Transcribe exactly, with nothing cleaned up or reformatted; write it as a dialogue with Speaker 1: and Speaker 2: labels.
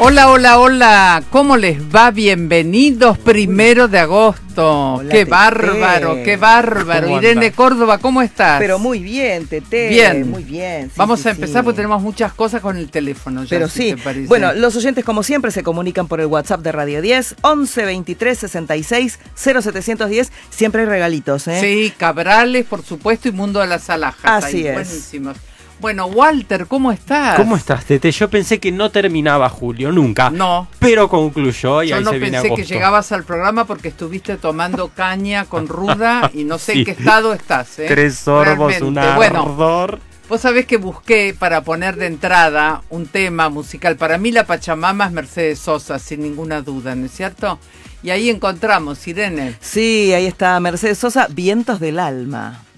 Speaker 1: Hola, hola, hola, ¿cómo les va? Bienvenidos, primero de agosto.
Speaker 2: Hola,
Speaker 1: Qué
Speaker 2: Tete.
Speaker 1: bárbaro, qué bárbaro.
Speaker 3: ¿Cómo
Speaker 1: Irene
Speaker 3: andás?
Speaker 1: Córdoba, ¿cómo estás?
Speaker 2: Pero muy bien, Tete.
Speaker 1: Bien.
Speaker 2: Muy bien. sí,
Speaker 1: Vamos
Speaker 2: sí,
Speaker 1: a empezar
Speaker 2: sí.
Speaker 1: porque tenemos muchas cosas con el teléfono. Ya,
Speaker 2: Pero
Speaker 1: si
Speaker 2: sí,
Speaker 1: te parece.
Speaker 2: bueno, los oyentes como siempre se comunican por el WhatsApp de Radio diez, once veintitrés sesenta y seis cero setecientos diez. Siempre hay regalitos, ¿eh?
Speaker 1: Sí, Cabrales, por supuesto, y Mundo de las Alhajas.
Speaker 2: Así
Speaker 1: ahí,
Speaker 2: es.
Speaker 1: Buenísimos. Bueno, Walter, ¿cómo estás?
Speaker 3: ¿Cómo estás, Tete? Yo pensé que no terminaba julio, nunca.
Speaker 1: No.
Speaker 3: Pero concluyó y
Speaker 1: Yo
Speaker 3: ahí
Speaker 1: no
Speaker 3: se viene
Speaker 1: pensé
Speaker 3: agosto.
Speaker 1: que llegabas al programa porque estuviste tomando caña con ruda y no sé
Speaker 3: Sí.
Speaker 1: en qué estado estás, ¿eh?
Speaker 3: Tres sorbos, un
Speaker 1: Realmente. Bueno,
Speaker 3: ardor.
Speaker 1: vos sabés que busqué para poner de entrada un tema musical. Para mí la Pachamama es Mercedes Sosa, sin ninguna duda, ¿no es cierto? Y ahí encontramos, Irene.
Speaker 2: Sí, ahí está Mercedes Sosa, Vientos del Alma.